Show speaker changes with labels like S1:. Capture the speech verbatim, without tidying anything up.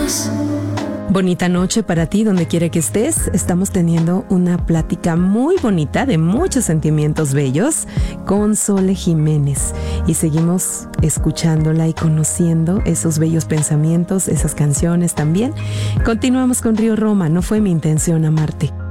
S1: Bonita noche para ti, donde quiera que estés. Estamos teniendo una plática muy bonita de muchos sentimientos bellos con Sole Jiménez y seguimos escuchándola y conociendo esos bellos pensamientos, esas canciones también. Continuamos con Río Roma, no fue mi intención amarte.